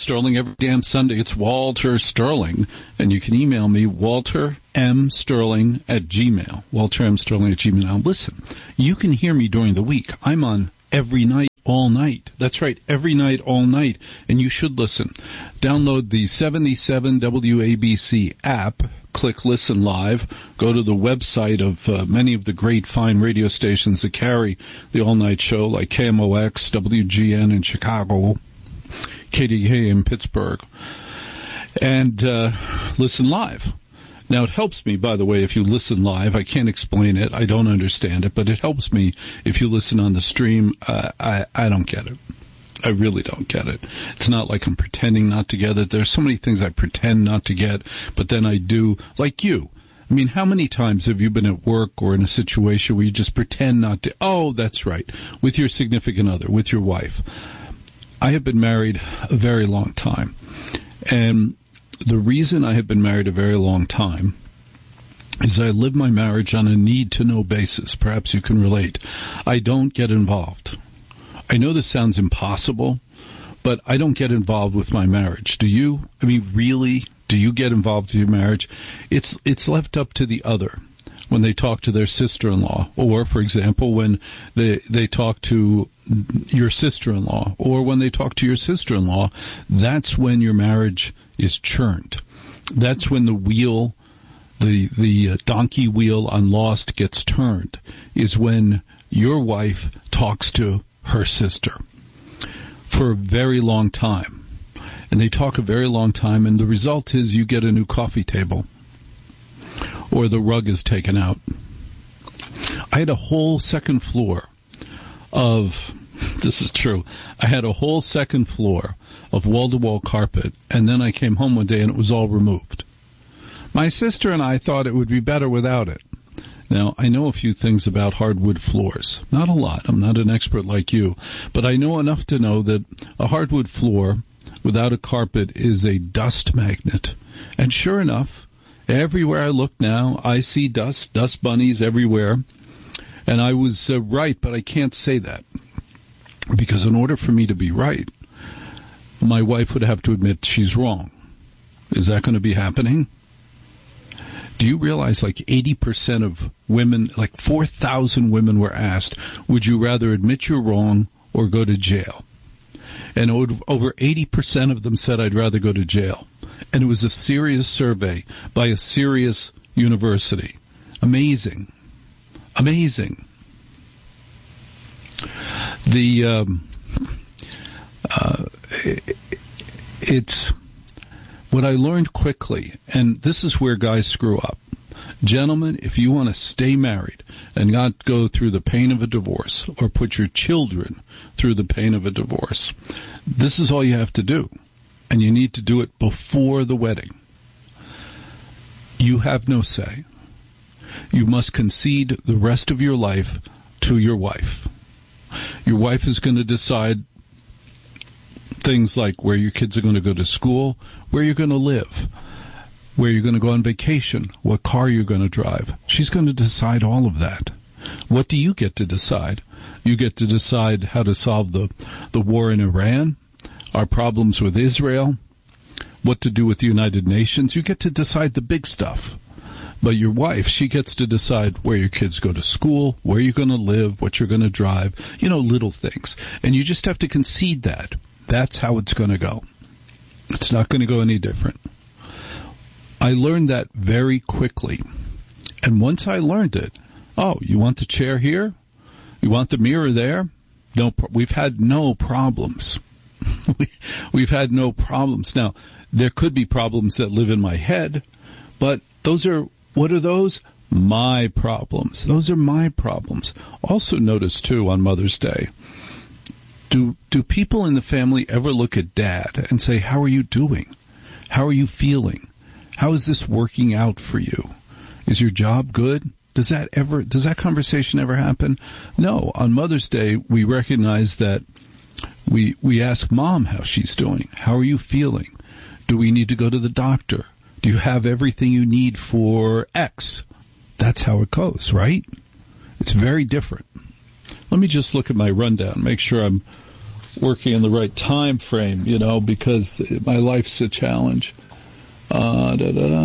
Sterling every damn Sunday. It's Walter Sterling. And you can email me, waltermsterling@gmail. waltermsterling@gmail. Now, listen, you can hear me during the week. I'm on every night, all night. That's right, every night, all night. And you should listen. Download the 77 WABC app. Click Listen Live. Go to the website of many of the great fine radio stations that carry the all-night show, like KMOX, WGN in Chicago, KDK in Pittsburgh, and listen live. Now, it helps me, by the way, if you listen live. I can't explain it. I don't understand it, but it helps me if you listen on the stream. I don't get it. I really don't get it. It's not like I'm pretending not to get it. There's so many things I pretend not to get, but then I do, like you. I mean, how many times have you been at work or in a situation where you just pretend not to? Oh, that's right, with your significant other, with your wife. I have been married a very long time, and the reason I have been married a very long time is I live my marriage on a need-to-know basis. Perhaps you can relate. I don't get involved. I know this sounds impossible, but I don't get involved with my marriage. Do you? I mean, really? Do you get involved with your marriage? It's left up to the other when they talk to their sister-in-law, or, for example, when they talk to your sister-in-law, or when they talk to your sister-in-law. That's when your marriage is churned. That's when the wheel, the donkey wheel on Lost gets turned, is when your wife talks to her sister for a very long time. And they talk a very long time, and the result is you get a new coffee table, or the rug is taken out. I had a whole second floor of, this is true, I had a whole second floor of wall-to-wall carpet, and then I came home one day and it was all removed. My sister and I thought it would be better without it. Now, I know a few things about hardwood floors. Not a lot. I'm not an expert like you. But I know enough to know that a hardwood floor without a carpet is a dust magnet. And sure enough, everywhere I look now, I see dust bunnies everywhere. And I was right, but I can't say that. Because in order for me to be right, my wife would have to admit she's wrong. Is that going to be happening? Do you realize like 80% of women, like 4,000 women were asked, would you rather admit you're wrong or go to jail? And over 80% of them said, I'd rather go to jail. And it was a serious survey by a serious university. Amazing. Amazing. It's what I learned quickly, and this is where guys screw up. Gentlemen, if you want to stay married and not go through the pain of a divorce or put your children through the pain of a divorce, this is all you have to do, and you need to do it before the wedding. You have no say. You must concede the rest of your life to your wife. Your wife is going to decide things like where your kids are going to go to school, where you're going to live, where you're going to go on vacation, what car you're going to drive. She's going to decide all of that. What do you get to decide? You get to decide how to solve the war in Iran, our problems with Israel, what to do with the United Nations. You get to decide the big stuff. But your wife, she gets to decide where your kids go to school, where you're going to live, what you're going to drive, little things. And you just have to concede that. That's how it's going to go. It's not going to go any different. I learned that very quickly. And once I learned it, oh, you want the chair here? You want the mirror there? No, we've had no problems. We've had no problems. Now, there could be problems that live in my head, but those are, what are those? My problems. Those are my problems. Also notice, too, on Mother's Day, do people in the family ever look at Dad and say, how are you doing? How are you feeling? How is this working out for you? Is your job good? Does that conversation ever happen? No. On Mother's Day, we recognize that we ask Mom how she's doing. How are you feeling? Do we need to go to the doctor? Do you have everything you need for X? That's how it goes, right? It's very different. Let me just look at my rundown, make sure I'm working in the right time frame, because my life's a challenge. Oh,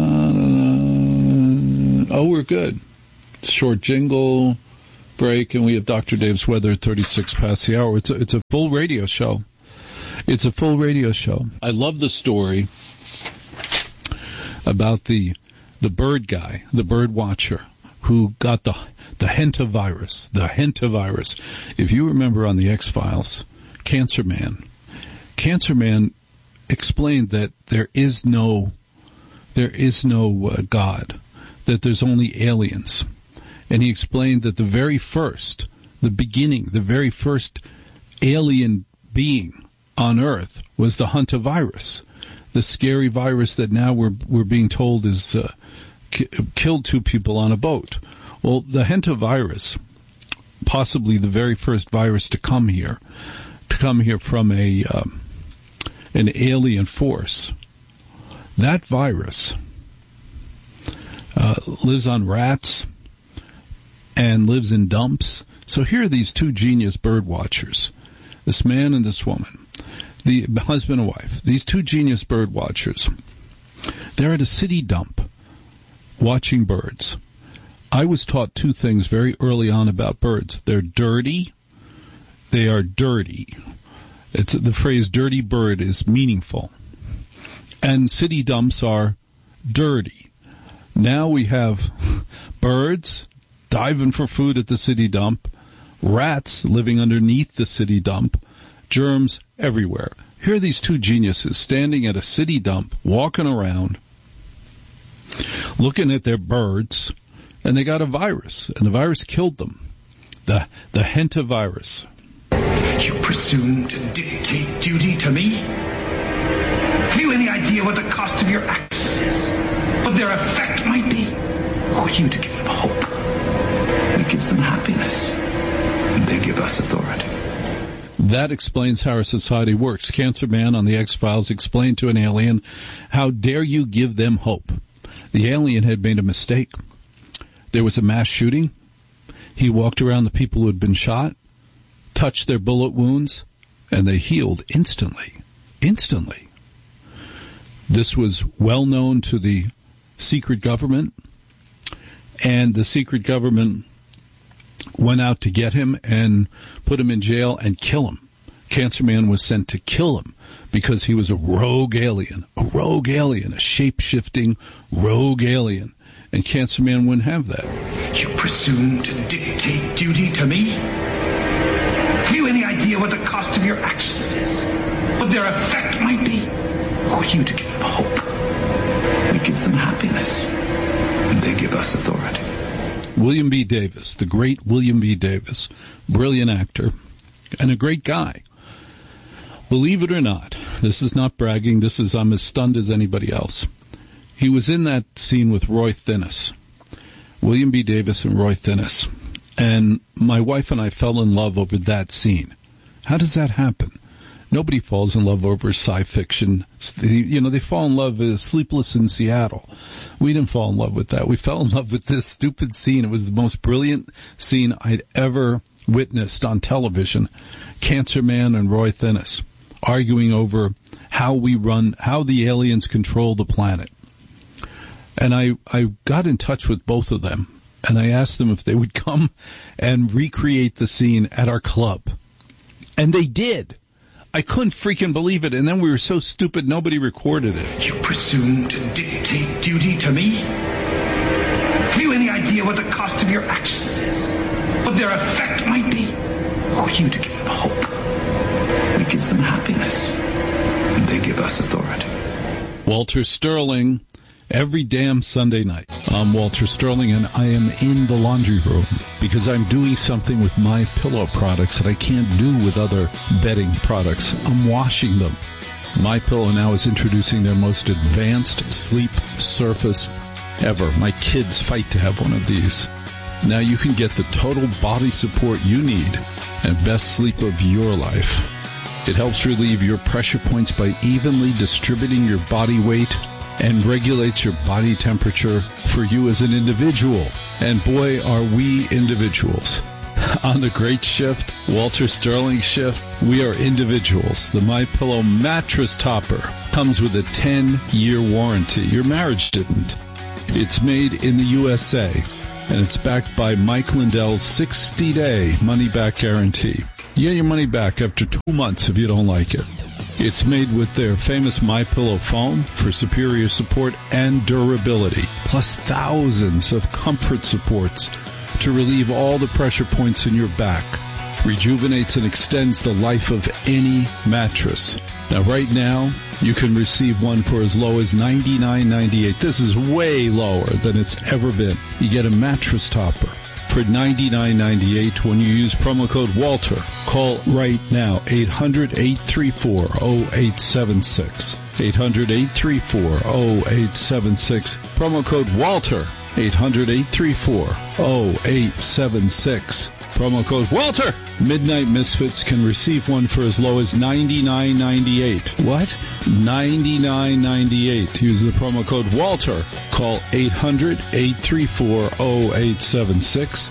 we're good. Short jingle break, and we have Dr. Dave's weather at 36 past the hour. It's a full radio show. It's a full radio show. I love the story about the bird guy, the bird watcher, who got the hentavirus. The hentavirus. If you remember on the X-Files, Cancer Man explained that there is no God, that there's only aliens. And he explained that the very first alien being on Earth was the hantavirus, the scary virus that now we're being told is killed 2 people on a boat. Well, the hantavirus, possibly the very first virus to come here from an alien force. That virus lives on rats and lives in dumps. So here are these 2 genius bird watchers, this man and this woman, the husband and wife, these 2 genius bird watchers. They're at a city dump watching birds. I was taught 2 things very early on about birds. They're dirty. They are dirty. The phrase dirty bird is meaningful. And city dumps are dirty. Now we have birds diving for food at the city dump, rats living underneath the city dump, germs everywhere. Here are these 2 geniuses standing at a city dump, walking around, looking at their birds, and they got a virus, and the virus killed them. The hantavirus. You presume to dictate duty to me? Have you any idea what the cost of your actions is? What their effect might be? Who are you to give them hope? We give them happiness, and they give us authority. That explains how our society works. Cancer Man on the X-Files explained to an alien, how dare you give them hope? The alien had made a mistake. There was a mass shooting. He walked around the people who had been shot, touched their bullet wounds, and they healed instantly. Instantly. This was well known to the secret government, and the secret government went out to get him and put him in jail and kill him. Cancer Man was sent to kill him because he was a rogue alien, a shape-shifting rogue alien. And Cancer Man wouldn't have that. You presume to dictate duty to me? Have you any idea what the cost of your actions is? What their effect might be? Who are you to give them hope? We give them happiness, and they give us authority. William B. Davis, the great William B. Davis, brilliant actor, and a great guy. Believe it or not, this is not bragging, I'm as stunned as anybody else. He was in that scene with Roy Thinnis, William B. Davis and Roy Thinnis, and my wife and I fell in love over that scene. How does that happen? Nobody falls in love over sci fiction. They fall in love with Sleepless in Seattle. We didn't fall in love with that. We fell in love with this stupid scene. It was the most brilliant scene I'd ever witnessed on television. Cancer Man and Roy Thinnis arguing over how the aliens control the planet. And I got in touch with both of them, and I asked them if they would come and recreate the scene at our club. And they did. I couldn't freaking believe it, and then we were so stupid nobody recorded it. You presume to dictate duty to me? Have you any idea what the cost of your actions is? What their effect might be? Who are you to give them hope? We give them happiness, and they give us authority. Walter Sterling, every damn Sunday night. I'm Walter Sterling, and I am in the laundry room because I'm doing something with my pillow products that I can't do with other bedding products. I'm washing them. My Pillow now is introducing their most advanced sleep surface ever. My kids fight to have one of these. Now you can get the total body support you need and best sleep of your life. It helps relieve your pressure points by evenly distributing your body weight and regulates your body temperature for you as an individual. And boy, are we individuals. On the Great Shift, Walter Sterling Shift, we are individuals. The MyPillow mattress topper comes with a 10-year warranty. Your marriage didn't. It's made in the USA, and it's backed by Mike Lindell's 60-day money-back guarantee. You get your money back after 2 months if you don't like it. It's made with their famous MyPillow foam for superior support and durability, plus thousands of comfort supports to relieve all the pressure points in your back. Rejuvenates and extends the life of any mattress. Now, right now, you can receive one for as low as $99.98. This is way lower than it's ever been. You get a mattress topper for $99.98 when you use promo code WALTER. Call right now, 800-834-0876. 800-834-0876. Promo code WALTER. 800-834-0876. Promo code WALTER. Midnight Misfits can receive one for as low as $99.98. What? $99.98. Use the promo code WALTER. Call 800-834-0876.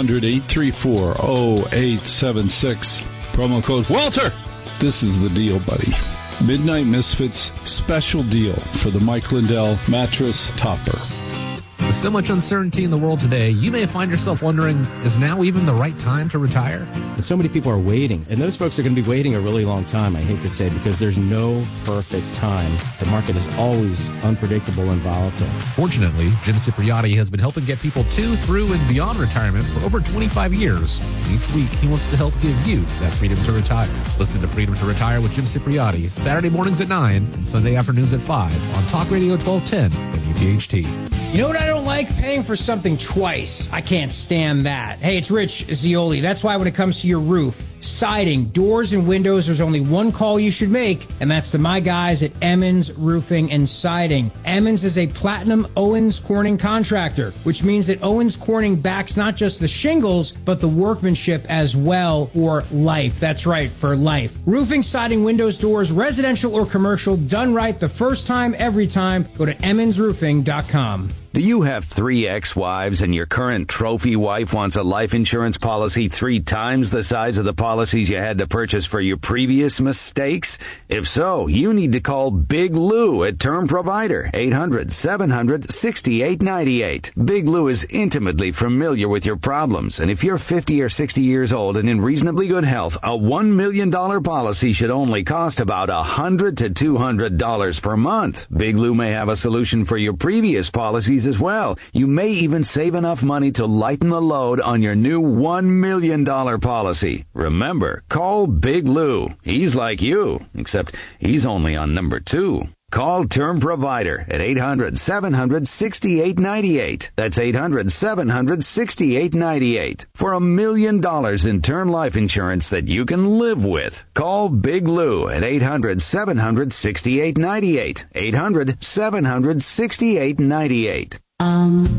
800-834-0876. Promo code WALTER. This is the deal, buddy. Midnight Misfits special deal for the Mike Lindell mattress topper. With so much uncertainty in the world today, you may find yourself wondering, is now even the right time to retire? And so many people are waiting, and those folks are going to be waiting a really long time, I hate to say, because there's no perfect time. The market is always unpredictable and volatile. Fortunately, Jim Cipriotti has been helping get people to, through, and beyond retirement for over 25 years. And each week, he wants to help give you that freedom to retire. Listen to Freedom to Retire with Jim Cipriotti, Saturday mornings at 9 and Sunday afternoons at 5 on Talk Radio 1210 and UPHT. You know what I don't like? Paying for something twice. I can't stand that. Hey, it's Rich Zioli. That's why when it comes to your roof, siding, doors, and windows, there's only one call you should make, and that's to my guys at Emmons Roofing and Siding. Emmons is a platinum Owens Corning contractor, which means that Owens Corning backs not just the shingles, but the workmanship as well for life. That's right, for life. Roofing, siding, windows, doors, residential or commercial, done right the first time, every time. Go to emmonsroofing.com. Do you have 3 ex-wives and your current trophy wife wants a life insurance policy 3 times the size of the policies you had to purchase for your previous mistakes? If so, you need to call Big Lou at Term Provider, 800-700-6898. Big Lou is intimately familiar with your problems, and if you're 50 or 60 years old and in reasonably good health, a $1 million policy should only cost about $100 to $200 per month. Big Lou may have a solution for your previous policies as well. You may even save enough money to lighten the load on your new $1 million policy. Remember, call Big Lou. He's like you, except he's only on number 2. Call Term Provider at 800-700-6898. That's 800-700-6898. For $1 million in term life insurance that you can live with. Call Big Lou at 800-700-6898. 800-700-6898.